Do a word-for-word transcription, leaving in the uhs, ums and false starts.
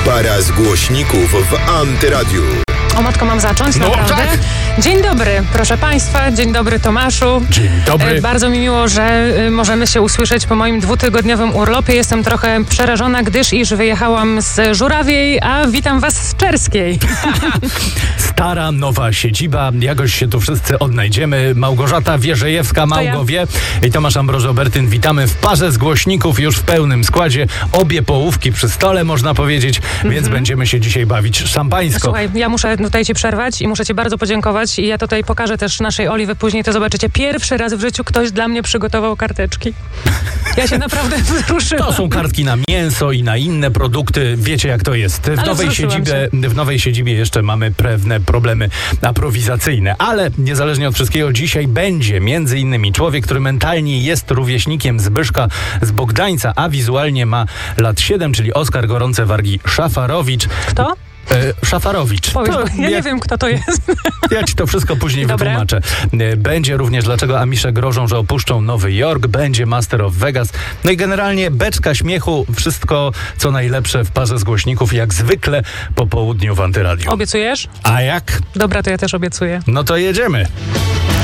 Para z głośników w Antyradiu. O matko, mam zacząć? No, Naprawdę? tak. Dzień dobry, proszę Państwa. Dzień dobry, Tomaszu. Dzień dobry. E, bardzo mi miło, że e, możemy się usłyszeć po moim dwutygodniowym urlopie. Jestem trochę przerażona, gdyż iż wyjechałam z Żurawiej, a witam Was z Czerskiej. Stara, nowa siedziba. Jakoś się tu wszyscy odnajdziemy. Małgorzata Wierzejewska, Małgo wie i Tomasz Ambrożo-Bertyn. Witamy w parze z głośników już w pełnym składzie. Obie połówki przy stole, można powiedzieć, mm-hmm. więc będziemy się dzisiaj bawić szampańsko. Słuchaj, ja muszę tutaj Ci przerwać i muszę Ci bardzo podziękować i ja tutaj pokażę też naszej Oli, wy później to zobaczycie. Pierwszy raz w życiu ktoś dla mnie przygotował karteczki. Ja się naprawdę wzruszyłam. To są kartki na mięso i na inne produkty. Wiecie, jak to jest. W, nowej siedzibie, w nowej siedzibie jeszcze mamy pewne problemy aprowizacyjne, ale niezależnie od wszystkiego dzisiaj będzie między innymi człowiek, który mentalnie jest rówieśnikiem Zbyszka z Bogdańca, a wizualnie ma lat siedem, czyli Oskar Gorące Wargi Szafarowicz. Kto? E, Szafarowicz. Powiedz, to, bo ja, ja nie wiem, kto to jest. Ja ci to wszystko później Dobre. wytłumaczę. Będzie również, dlaczego Amisze grożą, że opuszczą Nowy Jork. Będzie Master of Vegas. No i generalnie beczka śmiechu. Wszystko, co najlepsze w parze z głośników, jak zwykle po południu w Antyradiu. Obiecujesz? A jak? Dobra, to ja też obiecuję. No to jedziemy.